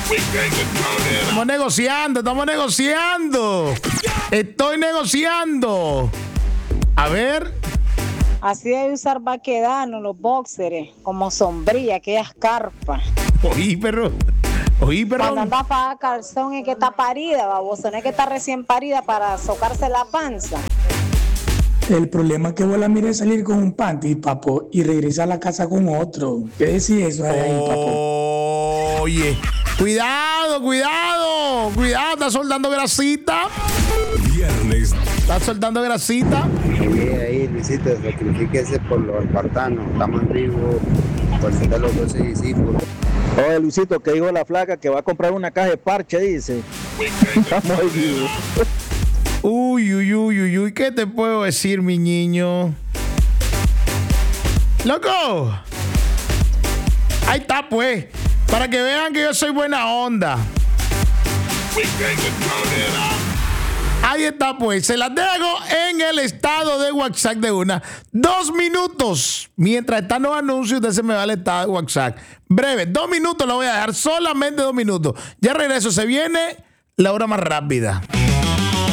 Estamos negociando. Estoy negociando. A ver. Así debe usar Baquedano los boxers, como sombría, aquellas carpas. Oí, perro. Cuando anda para calzón es que está parida, baboso, no es que está recién parida para socarse la panza. El problema es que vos la mires salir con un panty, papo, y regresar a la casa con otro. ¿Qué decís eso ahí, papo? Oye, cuidado, está soltando grasita. Viernes. Está soltando grasita. Ahí, Luisito, sacrifíquese por los espartanos. Estamos vivos por ser de los 12 discípulos. Oye, Luisito, que dijo la flaca que va a comprar una caja de parche, dice. Estamos vivos. Uy, ¿qué te puedo decir, mi niño? ¡Loco! Ahí está, pues. Para que vean que yo soy buena onda. Ahí está, pues. Se las dejo en el estado de WhatsApp de una. 2 minutos. Mientras están los anuncios, usted se me va al estado de WhatsApp. Breve, 2 minutos lo voy a dejar. Solamente 2 minutos. Ya regreso. Se viene la hora más rápida.